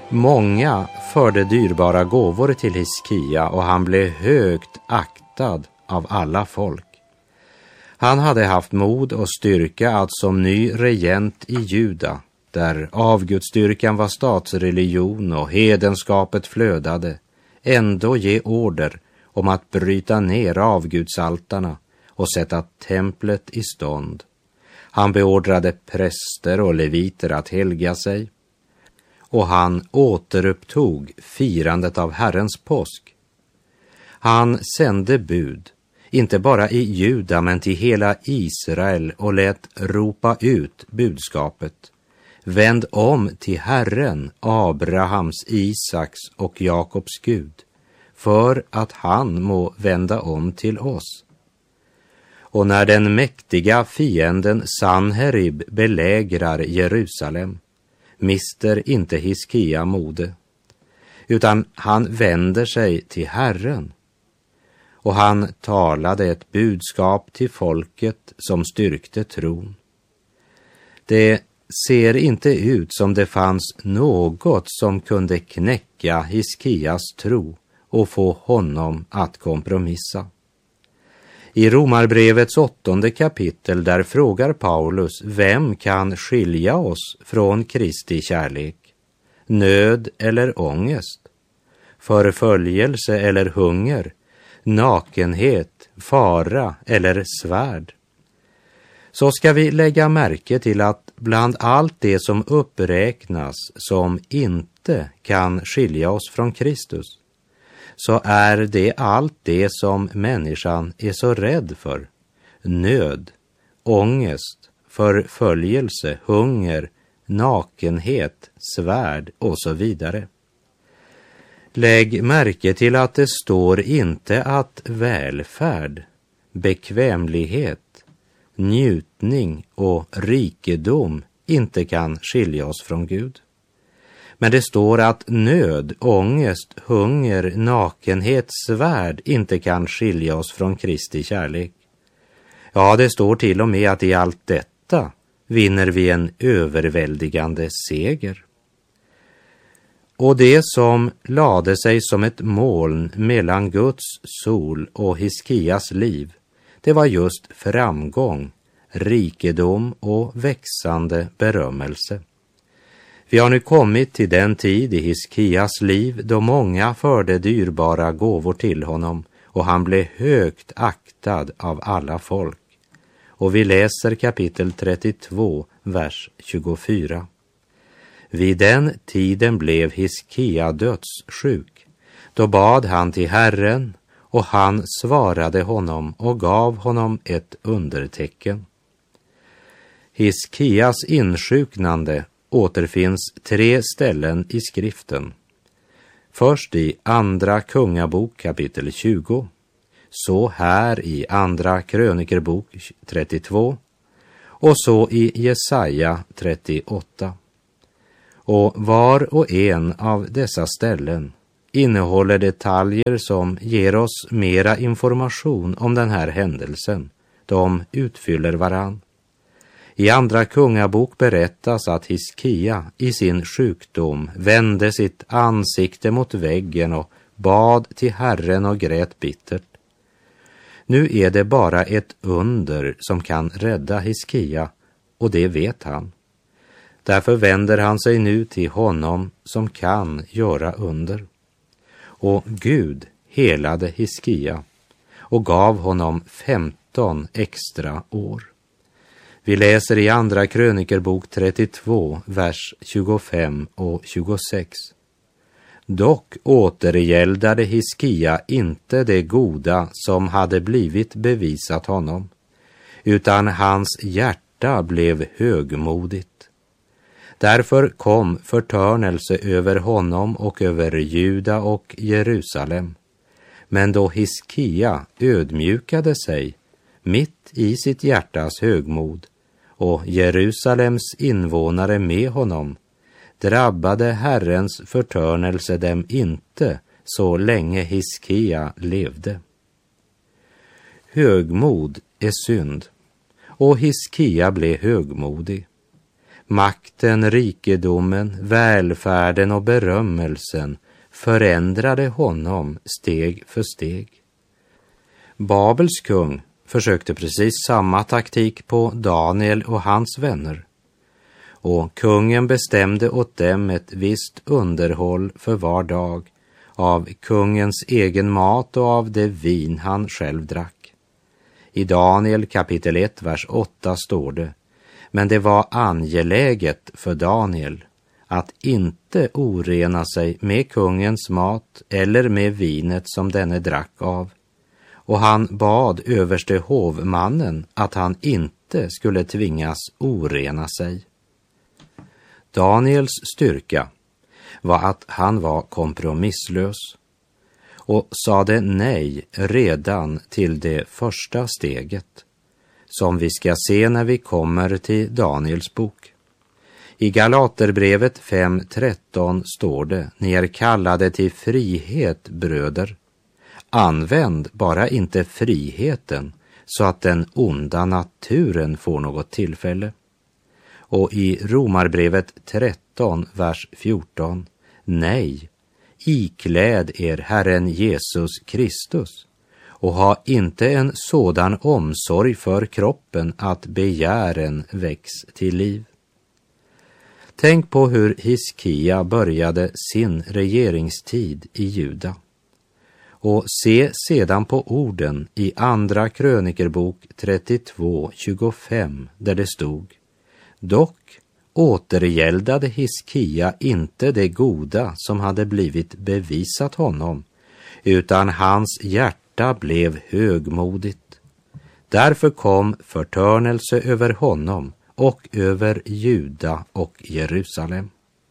Många förde dyrbara gåvor till Hiskia och han blev högt aktad av alla folk. Han hade haft mod och styrka att som ny regent i Juda, där avgudsdyrkan var statsreligion och hedenskapet flödade, ändå ge order om att bryta ner avgudsaltarna och sätta templet i stånd. Han beordrade präster och leviter att helga sig, och han återupptog firandet av Herrens påsk. Han sände bud, inte bara i Juda men till hela Israel, och lät ropa ut budskapet: vänd om till Herren, Abrahams, Isaks och Jakobs Gud, för att han må vända om till oss. Och när den mäktiga fienden Sanherib belägrar Jerusalem, mister inte Hiskia mode, utan han vänder sig till Herren. Och han talade ett budskap till folket som styrkte tron. Det ser inte ut som det fanns något som kunde knäcka Hiskias tro och få honom att kompromissa. I Romarbrevets 8:e kapitel där frågar Paulus: vem kan skilja oss från Kristi kärlek? Nöd eller ångest? Förföljelse eller hunger? Nakenhet, fara eller svärd? Så ska vi lägga märke till att bland allt det som uppräknas som inte kan skilja oss från Kristus, så är det allt det som människan är så rädd för: nöd, ångest, förföljelse, hunger, nakenhet, svärd och så vidare. Lägg märke till att det står inte att välfärd, bekvämlighet, njutning och rikedom inte kan skilja oss från Gud. Men det står att nöd, ångest, hunger, nakenhet, svärd inte kan skilja oss från Kristi kärlek. Ja, det står till och med att i allt detta vinner vi en överväldigande seger. Och det som lade sig som ett moln mellan Guds sol och Hiskias liv, det var just framgång, rikedom och växande berömmelse. Vi har nu kommit till den tid i Hiskias liv då många förde dyrbara gåvor till honom och han blev högt aktad av alla folk. Och vi läser kapitel 32, vers 24. Vid den tiden blev Hiskia dödssjuk. Då bad han till Herren, och han svarade honom och gav honom ett undertecken. Hiskias insjuknande återfinns 3 ställen i skriften. Först i Andra Kungabok kapitel 20, så här i Andra Krönikerbok 32 och så i Jesaja 38. Och var och en av dessa ställen innehåller detaljer som ger oss mera information om den här händelsen. De utfyller varann. I Andra Kungabok berättas att Hiskia i sin sjukdom vände sitt ansikte mot väggen och bad till Herren och grät bittert. Nu är det bara ett under som kan rädda Hiskia, och det vet han. Därför vänder han sig nu till honom som kan göra under. Och Gud helade Hiskia och gav honom 15 extra år. Vi läser i Andra Krönikerbok 32, vers 25 och 26. Dock återgäldade Hiskia inte det goda som hade blivit bevisat honom, utan hans hjärta blev högmodigt. Därför kom förtörnelse över honom och över Juda och Jerusalem. Men då Hiskia ödmjukade sig mitt i sitt hjärtas högmod och Jerusalems invånare med honom, drabbade Herrens förtörnelse dem inte så länge Hiskia levde. Högmod är synd, och Hiskia blev högmodig. Makten, rikedomen, välfärden och berömmelsen förändrade honom steg för steg. Babels kung försökte precis samma taktik på Daniel och hans vänner. Och kungen bestämde åt dem ett visst underhåll för var dag av kungens egen mat och av det vin han själv drack. I Daniel kapitel 1, vers 8 står det: men det var angeläget för Daniel att inte orena sig med kungens mat eller med vinet som denne drack av. Och han bad överste hovmannen att han inte skulle tvingas orena sig. Daniels styrka var att han var kompromisslös och sade nej redan till det första steget, som vi ska se när vi kommer till Daniels bok. I Galaterbrevet 5:13 står det: ni är kallade till frihet, bröder. Använd bara inte friheten så att den onda naturen får något tillfälle. Och i Romarbrevet 13, vers 14: nej, ikläd er Herren Jesus Kristus och ha inte en sådan omsorg för kroppen att begären väcks till liv. Tänk på hur Hiskia började sin regeringstid i Juda. Och se sedan på orden i andra krönikerbok 32:25 där det stod: dock återgäldade Hiskia inte det goda som hade blivit bevisat honom, utan hans hjärta blev högmodigt. Därför kom förtörnelse över honom och över Juda och Jerusalem.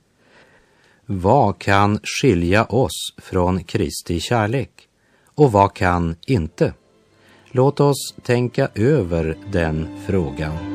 Vad kan skilja oss från Kristi kärlek och vad kan inte? Låt oss tänka över den frågan.